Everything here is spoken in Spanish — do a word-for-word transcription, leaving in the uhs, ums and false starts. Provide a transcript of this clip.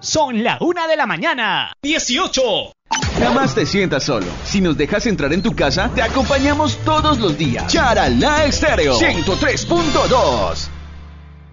Son la una de la mañana. dieciocho. Jamás te sientas solo. Si nos dejas entrar en tu casa, te acompañamos todos los días. Charalá Estéreo ciento tres punto dos.